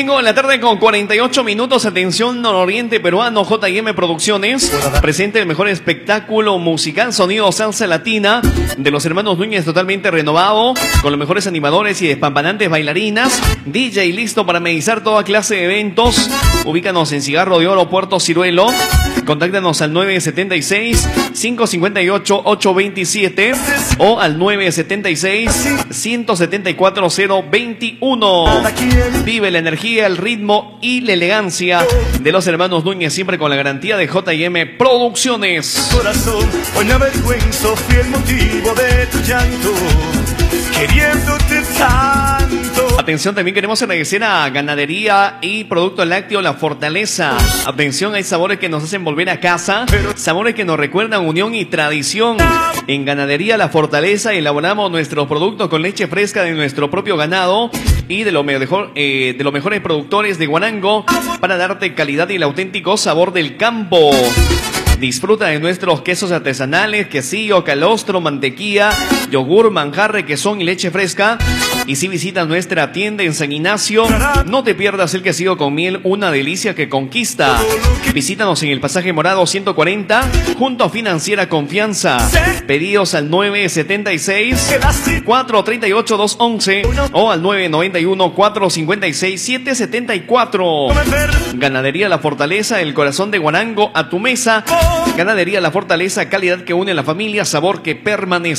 5 de la tarde con 48 minutos. Atención, nororiente peruano. J&M Producciones presenta el mejor espectáculo musical, sonido salsa latina de los hermanos Núñez, totalmente renovado, con los mejores animadores y despampanantes bailarinas. DJ listo para amenizar toda clase de eventos. Ubícanos en Cigarro de Oro, Puerto Ciruelo. Contáctanos al 976-558-827 o al 976-174-021. Vive la energía, el ritmo y la elegancia de los hermanos Núñez, siempre con la garantía de J&M Producciones. Corazón, hoy me avergüenzo, fui el motivo de tu llanto, queriéndote tanto. Atención, también queremos agradecer a Ganadería y Producto Lácteo La Fortaleza. Atención, hay sabores que nos hacen volver a casa, sabores que nos recuerdan unión y tradición. En Ganadería La Fortaleza elaboramos nuestros productos con leche fresca de nuestro propio ganado y de los mejores productores de Huarango para darte calidad y el auténtico sabor del campo. Disfruta de nuestros quesos artesanales, quesillo, calostro, mantequilla, yogur, manjar, requesón y leche fresca. Y si visitas nuestra tienda en San Ignacio, no te pierdas el quesillo con miel, una delicia que conquista. Visítanos en el Pasaje Morado 140, junto a Financiera Confianza. Pedidos al 976-438-211 o al 991-456-774. Ganadería La Fortaleza, el corazón de Huarango a tu mesa. Ganadería La Fortaleza, calidad que une a la familia, sabor que permanece.